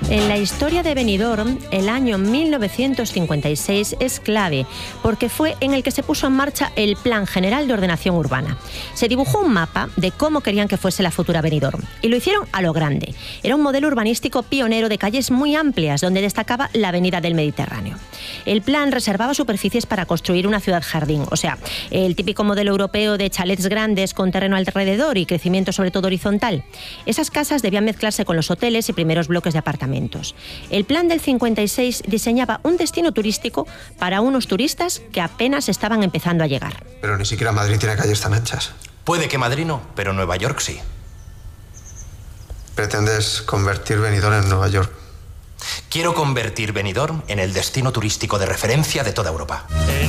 En la historia de Benidorm, el año 1956 es clave porque fue en el que se puso en marcha el Plan General de Ordenación Urbana. Se dibujó un mapa de cómo querían que fuese la futura Benidorm y lo hicieron a lo grande. Era un modelo urbanístico pionero de calles muy amplias donde destacaba la Avenida del Mediterráneo. El plan reservaba superficies para construir una ciudad jardín, o sea, el típico modelo europeo de chalets grandes con terreno alrededor y crecimiento sobre todo horizontal. Esas casas debían mezclarse con los hoteles y primeros bloques de apartamentos. El plan del 56 diseñaba un destino turístico para unos turistas que apenas estaban empezando a llegar. Pero ni siquiera Madrid tiene calles tan anchas. Puede que Madrid no, pero Nueva York sí. ¿Pretendes convertir Benidorm en Nueva York? Quiero convertir Benidorm en el destino turístico de referencia de toda Europa.